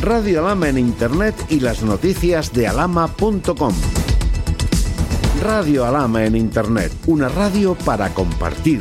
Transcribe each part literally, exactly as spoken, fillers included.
Radio Alhama en Internet y las noticias de alhama punto com. Radio Alhama en Internet, una radio para compartir.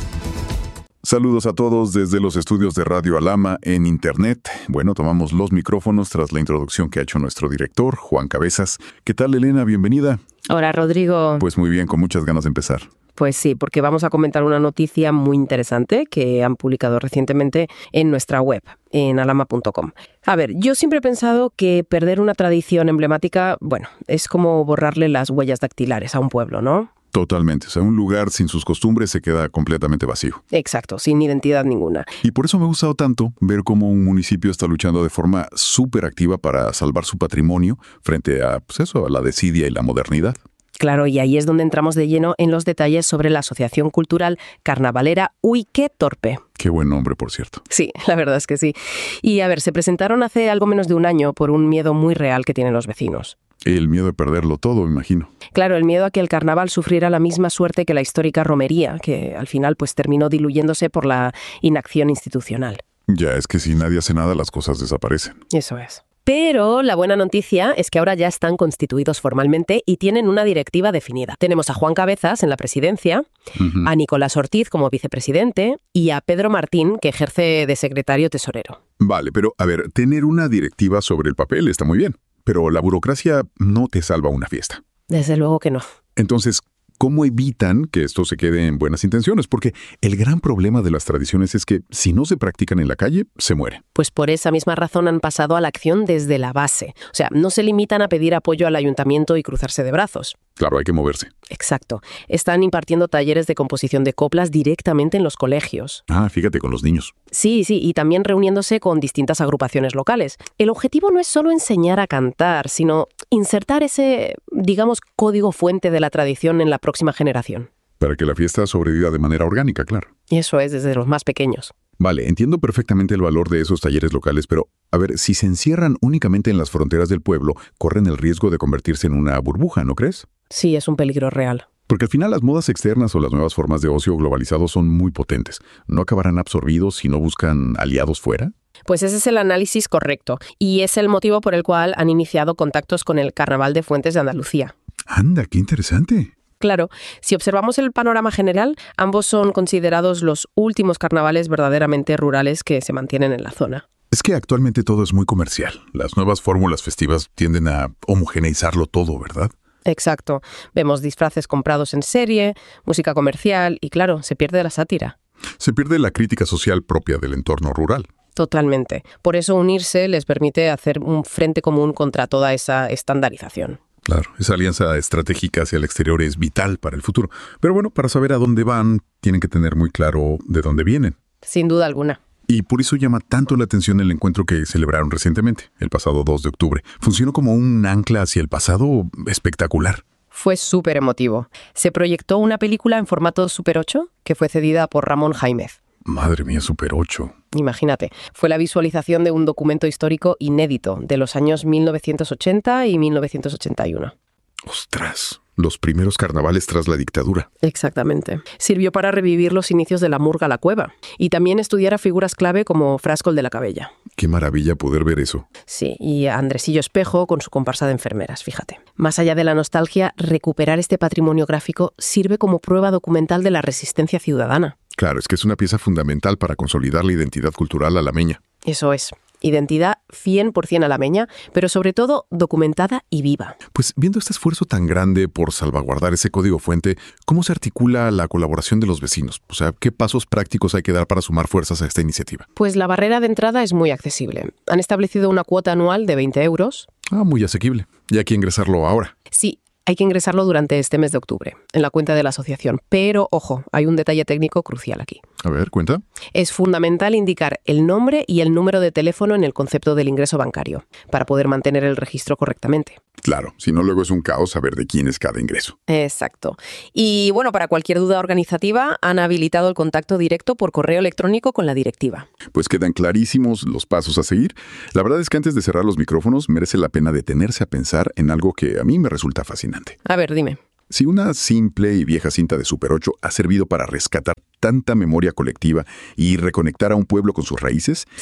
Saludos a todos desde los estudios de Radio Alhama en Internet. Bueno, tomamos los micrófonos tras la introducción que ha hecho nuestro director, Juan Cabezas. ¿Qué tal, Elena? Bienvenida. Hola, Rodrigo. Pues muy bien, con muchas ganas de empezar. Pues sí, porque vamos a comentar una noticia muy interesante que han publicado recientemente en nuestra web, en alhama punto com. A ver, yo siempre he pensado que perder una tradición emblemática, bueno, es como borrarle las huellas dactilares a un pueblo, ¿no? Totalmente. O sea, un lugar sin sus costumbres se queda completamente vacío. Exacto, sin identidad ninguna. Y por eso me ha gustado tanto ver cómo un municipio está luchando de forma súper activa para salvar su patrimonio frente a, pues eso, a la desidia y la modernidad. Claro, y ahí es donde entramos de lleno en los detalles sobre la Asociación Cultural Carnavalera Uy, qué torpe. Qué buen nombre, por cierto. Sí, la verdad es que sí. Y a ver, se presentaron hace algo menos de un año por un miedo muy real que tienen los vecinos. El miedo de perderlo todo, me imagino. Claro, el miedo a que el carnaval sufriera la misma suerte que la histórica romería, que al final pues terminó diluyéndose por la inacción institucional. Ya, es que si nadie hace nada, las cosas desaparecen. Eso es. Pero la buena noticia es que ahora ya están constituidos formalmente y tienen una directiva definida. Tenemos a Juan Cabezas en la presidencia, uh-huh. a Nicolás Ortiz como vicepresidente y a Pedro Martín, que ejerce de secretario tesorero. Vale, pero a ver, tener una directiva sobre el papel está muy bien, pero la burocracia no te salva una fiesta. Desde luego que no. Entonces, ¿cómo evitan que esto se quede en buenas intenciones? Porque el gran problema de las tradiciones es que si no se practican en la calle, se mueren. Pues por esa misma razón han pasado a la acción desde la base. O sea, no se limitan a pedir apoyo al ayuntamiento y cruzarse de brazos. Claro, hay que moverse. Exacto. Están impartiendo talleres de composición de coplas directamente en los colegios. Ah, fíjate, con los niños. Sí, sí, y también reuniéndose con distintas agrupaciones locales. El objetivo no es solo enseñar a cantar, sino insertar ese, digamos, código fuente de la tradición en la próxima generación. Para que la fiesta sobreviva de manera orgánica, claro. Y eso es, desde los más pequeños. Vale, entiendo perfectamente el valor de esos talleres locales, pero, a ver, si se encierran únicamente en las fronteras del pueblo, corren el riesgo de convertirse en una burbuja, ¿no crees? Sí, es un peligro real. Porque al final las modas externas o las nuevas formas de ocio globalizados son muy potentes. ¿No acabarán absorbidos si no buscan aliados fuera? Pues ese es el análisis correcto, y es el motivo por el cual han iniciado contactos con el Carnaval de Fuentes de Andalucía. ¡Anda, qué interesante! Claro, si observamos el panorama general, ambos son considerados los últimos carnavales verdaderamente rurales que se mantienen en la zona. Es que actualmente todo es muy comercial. Las nuevas fórmulas festivas tienden a homogeneizarlo todo, ¿verdad? Exacto. Vemos disfraces comprados en serie, música comercial y, claro, se pierde la sátira. Se pierde la crítica social propia del entorno rural. Totalmente. Por eso unirse les permite hacer un frente común contra toda esa estandarización. Claro, esa alianza estratégica hacia el exterior es vital para el futuro. Pero bueno, para saber a dónde van, tienen que tener muy claro de dónde vienen. Sin duda alguna. Y por eso llama tanto la atención el encuentro que celebraron recientemente, el pasado dos de octubre. Funcionó como un ancla hacia el pasado espectacular. Fue súper emotivo. Se proyectó una película en formato Super ocho que fue cedida por Ramón Jaimez. Madre mía, Super ocho. Imagínate, fue la visualización de un documento histórico inédito de los años mil novecientos ochenta y mil novecientos ochenta y uno. ¡Ostras! Los primeros carnavales tras la dictadura. Exactamente. Sirvió para revivir los inicios de la murga a la cueva y también estudiar a figuras clave como Frascol de la Cabella. ¡Qué maravilla poder ver eso! Sí, y a Andresillo Espejo con su comparsa de enfermeras, fíjate. Más allá de la nostalgia, recuperar este patrimonio gráfico sirve como prueba documental de la resistencia ciudadana. Claro, es que es una pieza fundamental para consolidar la identidad cultural alameña. Eso es. Identidad cien por ciento alameña, pero sobre todo documentada y viva. Pues viendo este esfuerzo tan grande por salvaguardar ese código fuente, ¿cómo se articula la colaboración de los vecinos? O sea, ¿qué pasos prácticos hay que dar para sumar fuerzas a esta iniciativa? Pues la barrera de entrada es muy accesible. Han establecido una cuota anual de veinte euros. Ah, muy asequible. Y hay que ingresarlo ahora. Sí. Hay que ingresarlo durante este mes de octubre, en la cuenta de la asociación. Pero, ojo, hay un detalle técnico crucial aquí. A ver, cuenta. Es fundamental indicar el nombre y el número de teléfono en el concepto del ingreso bancario, para poder mantener el registro correctamente. Claro, si no luego es un caos saber de quién es cada ingreso. Exacto. Y bueno, para cualquier duda organizativa, han habilitado el contacto directo por correo electrónico con la directiva. Pues quedan clarísimos los pasos a seguir. La verdad es que antes de cerrar los micrófonos, merece la pena detenerse a pensar en algo que a mí me resulta fascinante. A ver, dime. Si una simple y vieja cinta de Super ocho ha servido para rescatar tanta memoria colectiva y reconectar a un pueblo con sus raíces, sí.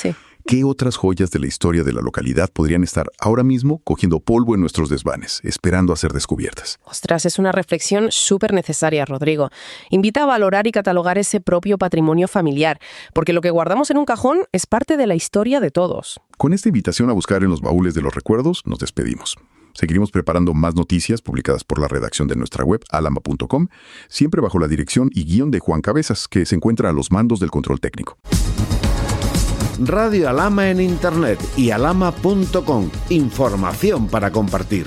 ¿Qué otras joyas de la historia de la localidad podrían estar ahora mismo cogiendo polvo en nuestros desvanes, esperando a ser descubiertas? Ostras, es una reflexión súper necesaria, Rodrigo. Invita a valorar y catalogar ese propio patrimonio familiar, porque lo que guardamos en un cajón es parte de la historia de todos. Con esta invitación a buscar en los baúles de los recuerdos, nos despedimos. Seguiremos preparando más noticias publicadas por la redacción de nuestra web, alama punto com, siempre bajo la dirección y guión de Juan Cabezas, que se encuentra a los mandos del control técnico. Radio Alama en Internet y alama punto com. Información para compartir.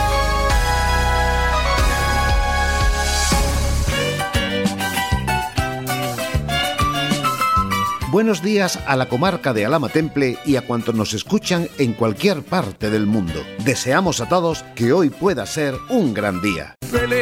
Buenos días a la comarca de Alhama Temple y a cuantos nos escuchan en cualquier parte del mundo. Deseamos a todos que hoy pueda ser un gran día.